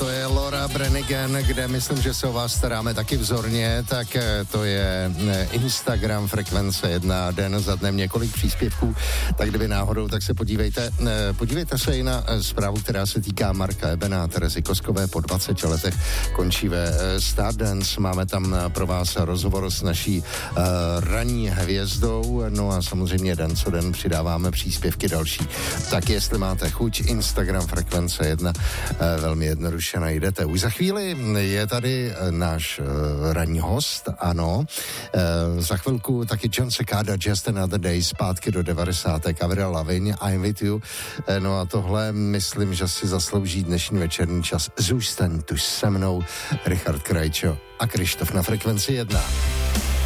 to je Laura Branigan, kde myslím, že se o vás staráme taky vzorně, tak to je Instagram Frekvence 1, den za dnem několik příspěvků, tak kdyby náhodou, tak se podívejte se i na zprávu, která se týká Marka Ebena, Terezy Koskové po 20 letech končí ve Stardance, máme tam pro vás rozhovor s naší ranní hvězdou, no a samozřejmě den co den přidáváme příspěvky další. Tak jestli máte chuť, Instagram Frekvence 1 velmi jednoduše najdete. Už za chvíli je tady náš ranní host, ano. Za chvilku taky John Cicada, Just Another Day, zpátky do 90. Avril Lavigne, I'm With You. No a tohle myslím, že si zaslouží dnešní večerní čas. Zůstaň tu se mnou, Richard Krajčo a Krištof na Frekvenci 1.